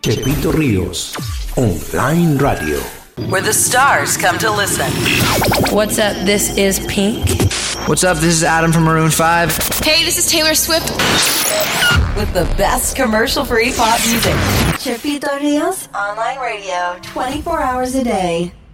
Chepito Ríos, Online Radio. Where the stars come to listen. What's up? This is Pink. What's up? This is Adam from Maroon 5. Hey, this is Taylor Swift. With the best commercial-free pop music. Chepito Ríos, Online Radio, 24 hours a day.